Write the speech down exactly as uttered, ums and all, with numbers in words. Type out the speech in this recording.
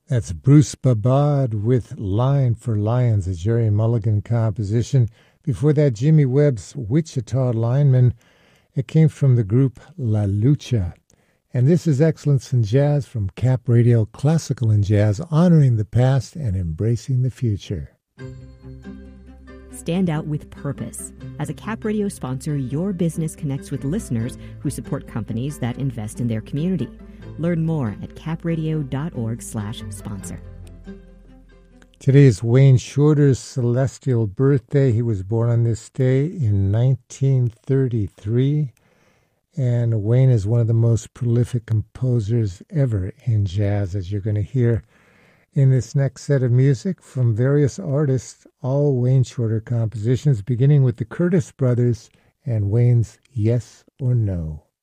That's Bruce Babad with Line for Lions, a Jerry Mulligan composition. Before that, Jimmy Webb's Wichita Lineman. It came from the group La Lucha. And this is Excellence in Jazz from Cap Radio, classical and jazz, honoring the past and embracing the future. Stand out with purpose. As a Cap Radio sponsor, your business connects with listeners who support companies that invest in their community. Learn more at capradio.org slash sponsor. Today is Wayne Shorter's celestial birthday. He was born on this day in nineteen thirty-three. And Wayne is one of the most prolific composers ever in jazz, as you're going to hear in this next set of music from various artists, all Wayne Shorter compositions, beginning with the Curtis Brothers and Wayne's Yes or No.